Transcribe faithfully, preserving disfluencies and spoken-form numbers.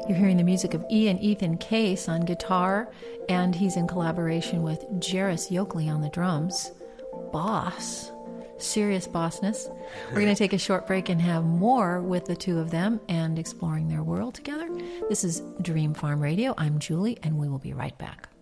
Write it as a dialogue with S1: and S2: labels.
S1: You're hearing the music of Ian Ethan Case on guitar, and he's in collaboration with Jairus Yokley on the drums. Boss. Serious bossness. We're going to take a short break and have more with the two of them and exploring their world together. This is Dream Farm Radio. I'm Julie, and we will be right back.